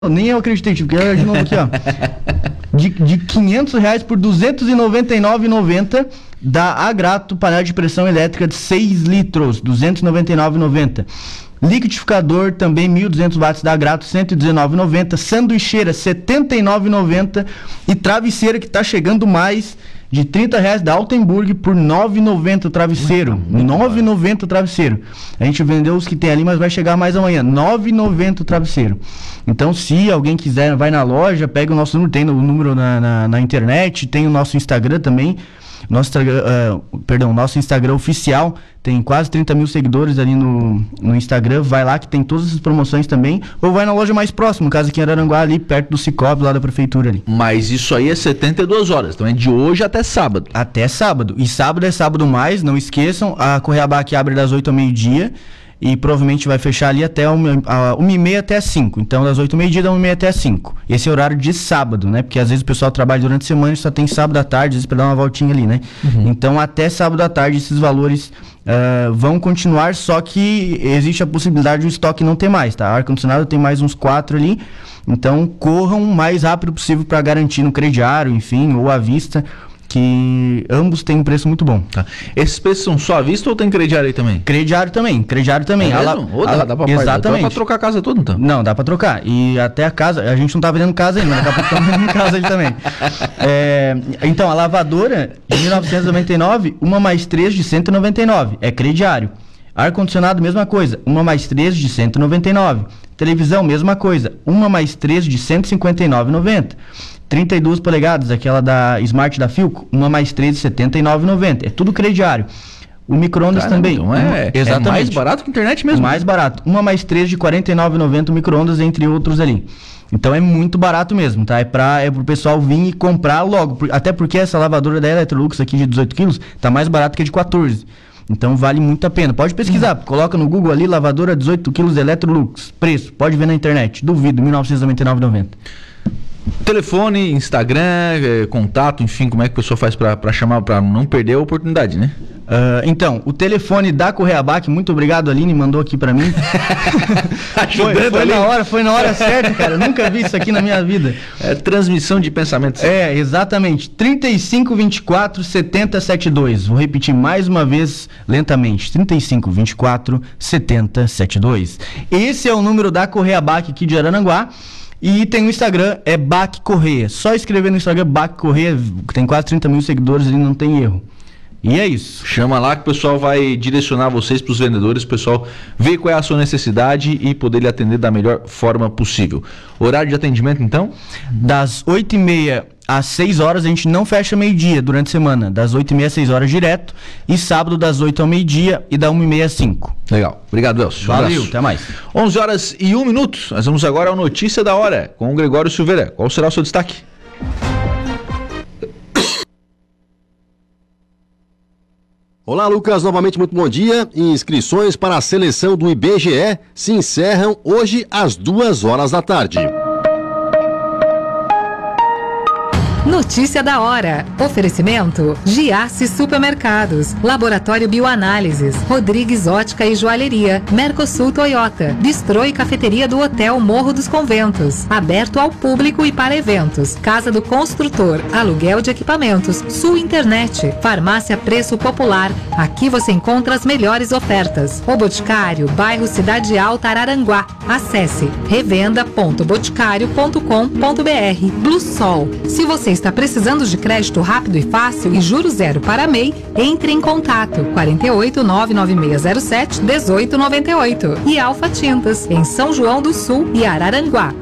Nem eu acreditei, tive que olhar de novo aqui, ó. De R$500 por R$299,90 da Agrato, panela de pressão elétrica de 6 litros, R$299,90. Liquidificador também 1.200 watts da Agrato, R$119,90. Sanduicheira, R$79,90. E travesseira que tá chegando mais de R$30 da Altenburg por R$9,90 o travesseiro. R$9,90 o travesseiro. A gente vendeu os que tem ali, mas vai chegar mais amanhã. R$9,90 o travesseiro. Então, se alguém quiser, vai na loja, pega o nosso número, tem o número na internet, tem o nosso Instagram também. Nosso Instagram oficial tem quase 30 mil seguidores ali no Instagram. Vai lá que tem todas essas promoções também. Ou vai na loja mais próxima, no caso aqui em Araranguá, ali perto do Cicobi, lá da prefeitura ali. Mas isso aí é 72 horas, então é de hoje até sábado. Até sábado. E sábado é sábado mais, não esqueçam. A Correia aqui abre das 8 ao meio-dia. E provavelmente vai fechar ali até 1h30 até as 5. Então, das 8 ao meio-dia, da 1h30 até as 5. Esse é o horário de sábado, né? Porque às vezes o pessoal trabalha durante a semana e só tem sábado à tarde, às vezes para dar uma voltinha ali, né? Uhum. Então, até sábado à tarde, esses valores vão continuar, só que existe a possibilidade do estoque não ter mais, tá? Ar-condicionado tem mais uns 4 ali. Então, corram o mais rápido possível para garantir no crediário, enfim, ou à vista, que ambos têm um preço muito bom. Tá. Esses preços são só à vista ou tem crediário aí também? Crediário também. Dá pra exatamente. Dá pra trocar a casa toda, então? Não, dá pra trocar. E até a casa, a gente não tá vendendo casa ainda, daqui a pouco estamos vendendo casa ali também. Então, a lavadora de 1.999, uma mais 3 de 199, é crediário. Ar-condicionado, mesma coisa, uma mais 3 de 199. Televisão, mesma coisa, uma mais 3 de 159,90. 32 polegadas, aquela da Smart da Philco, uma mais 3 de 79,90. É tudo crediário. O micro-ondas também. Então exatamente. É mais barato que a internet mesmo. Mais barato. Uma mais 3 de 49,90 o micro-ondas, entre outros ali. Então é muito barato mesmo, tá? É pro pessoal vir e comprar logo. Até porque essa lavadora da Electrolux aqui de 18 quilos tá mais barato que a de 14. Então vale muito a pena. Pode pesquisar, coloca no Google ali, lavadora 18 quilos Electrolux. Preço, pode ver na internet. Duvido, R$ 1.999,90. Telefone, Instagram, contato, enfim, como é que a pessoa faz pra chamar, pra não perder a oportunidade, né? Então, o telefone da Correia Bac, muito obrigado, Aline, mandou aqui pra mim. foi na hora certa, cara, eu nunca vi isso aqui na minha vida. É transmissão de pensamentos. Exatamente, 3524 7072, vou repetir mais uma vez lentamente, 3524 7072. Esse é o número da Correia Bac aqui de Araranguá. E tem o Instagram, é Bac Correia. Só escrever no Instagram Bac Correia, tem quase 30 mil seguidores e não tem erro. E é isso. Chama lá que o pessoal vai direcionar vocês para os vendedores, o pessoal ver qual é a sua necessidade e poder lhe atender da melhor forma possível. Horário de atendimento, então? Das 8h30 às 6 horas, a gente não fecha meio-dia durante a semana. Das 8h30 às 6 horas direto. E sábado das 8 ao meio-dia e da 1h30 às 5. Legal. Obrigado, Elcio. Valeu, até mais. 11h01. Nós vamos agora ao Notícia da Hora com o Gregório Silveira. Qual será o seu destaque? Olá, Lucas, novamente muito bom dia. Inscrições para a seleção do IBGE se encerram hoje às 2h da tarde. Notícia da hora. Oferecimento: Giasse Supermercados, Laboratório Bioanálises, Rodrigues Ótica e Joalheria, Mercosul Toyota, Bistrô e Cafeteria do Hotel Morro dos Conventos, aberto ao público e para eventos, Casa do Construtor, aluguel de equipamentos, Sul Internet, Farmácia Preço Popular. Aqui você encontra as melhores ofertas. O Boticário, bairro Cidade Alta, Araranguá. Acesse revenda.boticário.com.br. Blue Sol. Se você está precisando de crédito rápido e fácil e juros zero para MEI, entre em contato 48 99607 1898. E Alfa Tintas, em São João do Sul e Araranguá.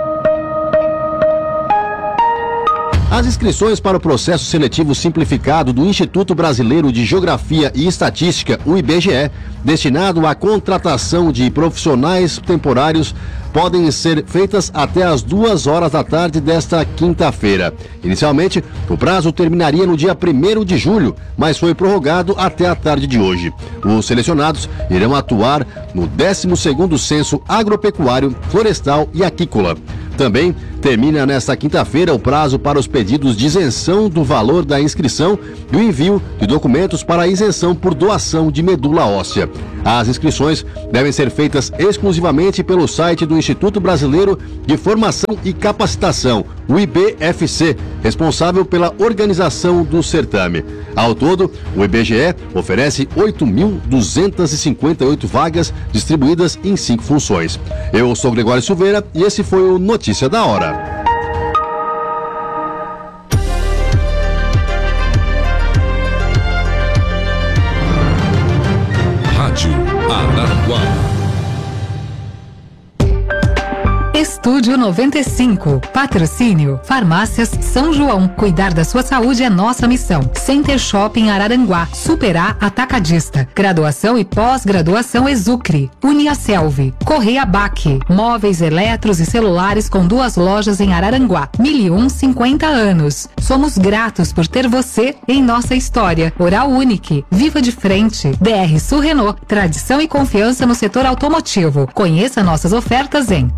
As inscrições para o processo seletivo simplificado do Instituto Brasileiro de Geografia e Estatística, o IBGE, destinado à contratação de profissionais temporários, podem ser feitas até às 2h da tarde desta quinta-feira. Inicialmente, o prazo terminaria no dia 1º de julho, mas foi prorrogado até a tarde de hoje. Os selecionados irão atuar no 12º Censo Agropecuário, Florestal e Aquícola. Também termina nesta quinta-feira o prazo para os pedidos de isenção do valor da inscrição e o envio de documentos para a isenção por doação de medula óssea. As inscrições devem ser feitas exclusivamente pelo site do Instituto Brasileiro de Formação e Capacitação, o IBFC, responsável pela organização do certame. Ao todo, o IBGE oferece 8.258 vagas distribuídas em 5 funções. Eu sou Gregório Silveira e esse foi o Notícia da Hora. Rádio Araranguá. Estúdio 95. Patrocínio. Farmácias São João. Cuidar da sua saúde é nossa missão. Center Shopping Araranguá. Superar Atacadista. Graduação e pós-graduação Exucre. Uniaselv. Correia Baque. Móveis, eletros e celulares com 2 lojas em Araranguá. 1001 anos. Somos gratos por ter você em nossa história. Oral Unique. Viva de frente. DR Sul Renault. Tradição e confiança no setor automotivo. Conheça nossas ofertas em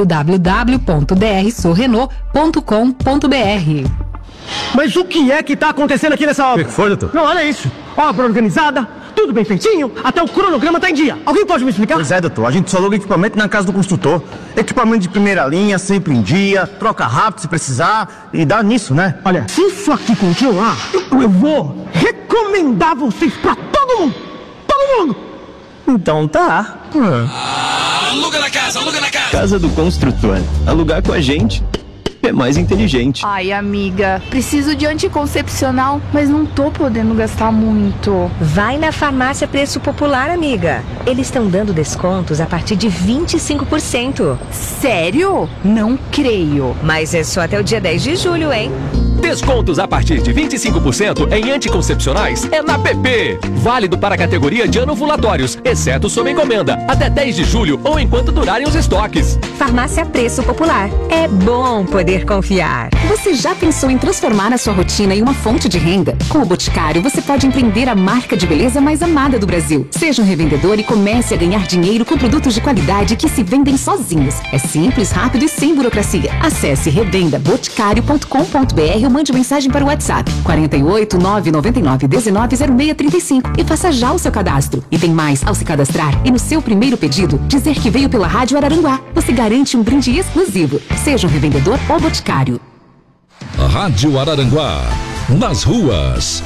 www.drsulrenault.com.br. Mas o que é que tá acontecendo aqui nessa obra? O que foi, doutor? Não, olha isso. Obra organizada, tudo bem feitinho, até o cronograma tá em dia. Alguém pode me explicar? Pois é, doutor. A gente só aluga equipamento na casa do construtor. Equipamento de primeira linha, sempre em dia, troca rápido se precisar e dá nisso, né? Olha, se isso aqui continuar, eu vou recomendar vocês pra todo mundo. Todo mundo. Então tá. Aluga na casa, aluga na casa. Casa do Construtor. Alugar com a gente é mais inteligente. Ai, amiga, preciso de anticoncepcional, mas não tô podendo gastar muito. Vai na Farmácia Preço Popular, amiga. Eles estão dando descontos a partir de 25%. Sério? Não creio. Mas é só até o dia 10 de julho, hein? Descontos a partir de 25% em anticoncepcionais é na PP. Válido para a categoria de anovulatórios, exceto sob encomenda, até 10 de julho ou enquanto durarem os estoques. Farmácia Preço Popular. É bom poder confiar. Você já pensou em transformar a sua rotina em uma fonte de renda? Com o Boticário, você pode empreender a marca de beleza mais amada do Brasil. Seja um revendedor e comece a ganhar dinheiro com produtos de qualidade que se vendem sozinhos. É simples, rápido e sem burocracia. Acesse revendaboticário.com.br ou mande mensagem para o WhatsApp 48 999 19 0635 e faça já o seu cadastro. E tem mais, ao se cadastrar e no seu primeiro pedido dizer que veio pela Rádio Araranguá, você garante um brinde exclusivo. Seja um revendedor ou boticário. Rádio Araranguá. Nas ruas.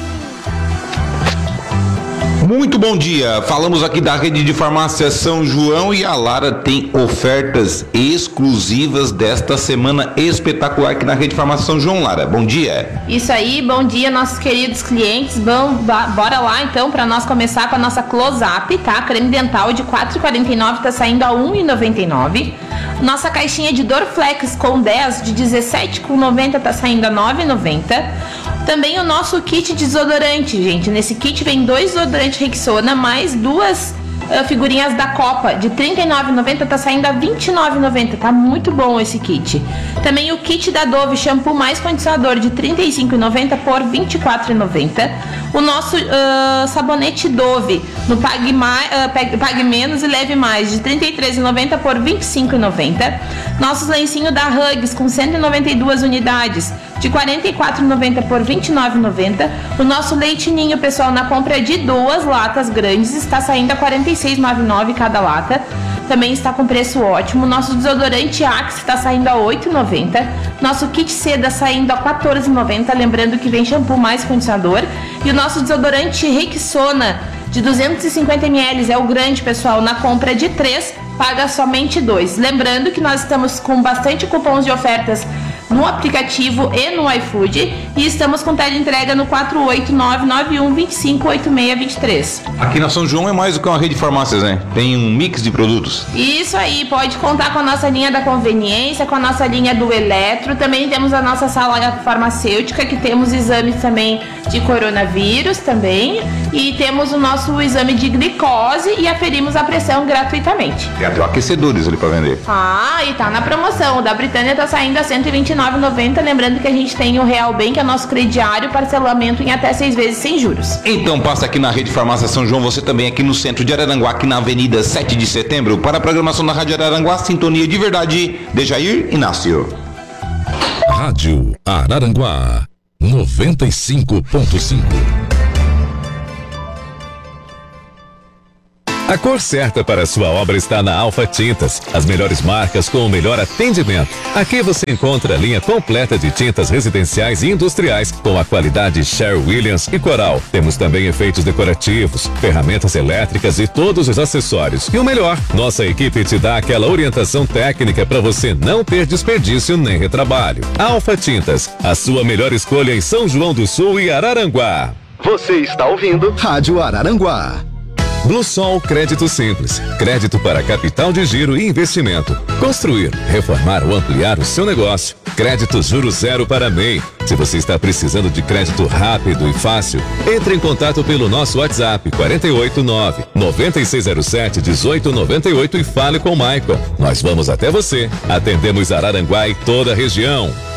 Muito bom dia, falamos aqui da rede de farmácia São João e a Lara tem ofertas exclusivas desta semana espetacular aqui na rede de farmácia São João. Lara, bom dia. Isso aí, bom dia nossos queridos clientes, bora lá então para nós começar com a nossa close-up, tá? Creme dental de R$ 4,49 tá saindo a R$ 1,99. Nossa caixinha de Dorflex com 10 de R$ 17,90 tá saindo a R$ 9,90. Também o nosso kit desodorante, gente. Nesse kit vem 2 desodorantes Rexona, mais 2 figurinhas da Copa. De R$ 39,90 tá saindo a R$ 29,90. Tá muito bom esse kit. Também o kit da Dove, shampoo mais condicionador, de R$ 35,90 por R$ 24,90. O nosso sabonete Dove, no Pague Menos e Leve Mais, de R$ 33,90 por R$ 25,90. Nossos lencinhos da Hugs, com 192 unidades, de R$ 44,90 por R$ 29,90. O nosso leite ninho, pessoal, na compra de 2 latas grandes, está saindo a R$ 46,99 cada lata. Também está com preço ótimo. Nosso desodorante Axe está saindo a R$ 8,90. Nosso kit seda saindo a R$ 14,90. Lembrando que vem shampoo mais condicionador. E o nosso desodorante Rexona de 250 ml é o grande, pessoal. Na compra de 3, paga somente 2. Lembrando que nós estamos com bastante cupons de ofertas no aplicativo e no iFood, e estamos com teleentrega no 48991258623. Aqui na São João é mais do que uma rede de farmácias, né? Tem um mix de produtos. Isso aí, pode contar com a nossa linha da conveniência, com a nossa linha do eletro. Também temos a nossa sala farmacêutica, que temos exames também de coronavírus também, e temos o nosso exame de glicose e aferimos a pressão gratuitamente. Tem até aquecedores ali pra vender. Ah, e tá na promoção. O da Britânia tá saindo a R$ 129. 29,90. Lembrando que a gente tem o Real Bem, que é nosso crediário, parcelamento em até 6 vezes sem juros. Então passa aqui na Rede Farmácia São João, você também aqui no centro de Araranguá, aqui na Avenida 7 de Setembro, para a programação da Rádio Araranguá, sintonia de verdade, de Jair Inácio. Rádio Araranguá 95.5. A cor certa para a sua obra está na Alfa Tintas. As melhores marcas com o melhor atendimento. Aqui você encontra a linha completa de tintas residenciais e industriais com a qualidade Sherwin-Williams e Coral. Temos também efeitos decorativos, ferramentas elétricas e todos os acessórios. E o melhor, nossa equipe te dá aquela orientação técnica para você não ter desperdício nem retrabalho. Alfa Tintas, a sua melhor escolha em São João do Sul e Araranguá. Você está ouvindo Rádio Araranguá. Bluesol Crédito Simples. Crédito para capital de giro e investimento. Construir, reformar ou ampliar o seu negócio. Crédito juros zero para MEI. Se você está precisando de crédito rápido e fácil, entre em contato pelo nosso WhatsApp 489-9607-1898 e fale com o Michael. Nós vamos até você. Atendemos Araranguá e toda a região.